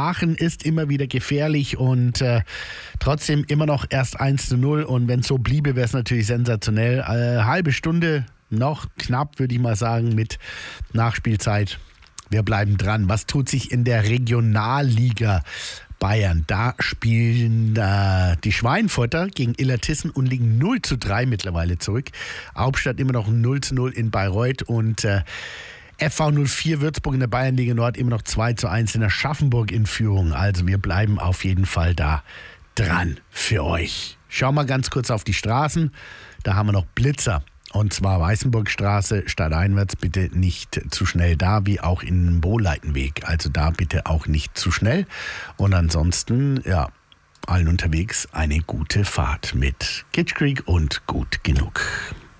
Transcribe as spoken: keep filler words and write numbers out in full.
Aachen ist immer wieder gefährlich und äh, trotzdem immer noch erst eins zu null. Und wenn es so bliebe, wäre es natürlich sensationell. Äh, halbe Stunde noch knapp, würde ich mal sagen, mit Nachspielzeit. Wir bleiben dran. Was tut sich in der Regionalliga Bayern? Da spielen äh, die Schweinfurter gegen Illertissen und liegen null zu drei mittlerweile zurück. Hauptstadt immer noch null zu null in Bayreuth und äh, F V null vier Würzburg in der Bayernliga Nord immer noch zwei zu eins in Aschaffenburg in Führung. Also wir bleiben auf jeden Fall da dran für euch. Schauen wir ganz kurz auf die Straßen. Da haben wir noch Blitzer. Und zwar Weißenburgstraße, stadteinwärts bitte nicht zu schnell da, wie auch in Bohleitenweg. Also da bitte auch nicht zu schnell. Und ansonsten, ja, allen unterwegs eine gute Fahrt mit Kitsch Creek und gut genug.